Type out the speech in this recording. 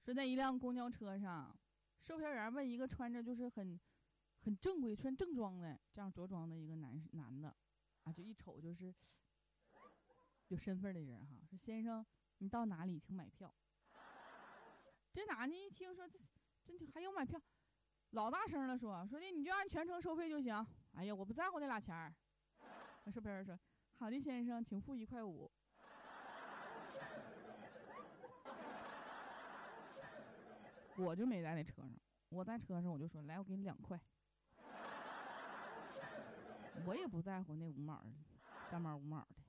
说在一辆公交车上，售票员问一个穿着就是很正规、穿正装的这样着装的一个男的，啊，就一瞅就是有身份的人哈，说先生，你到哪里请买票？这男的一听说这还有买票，老大声了说的你就按全程收费就行。哎呀，我不在乎那俩钱儿。那售票员说好的先生，请付1.5块。我就没在那车上，我在车上我就说来，我给你2块。我也不在乎那5毛3毛5毛的。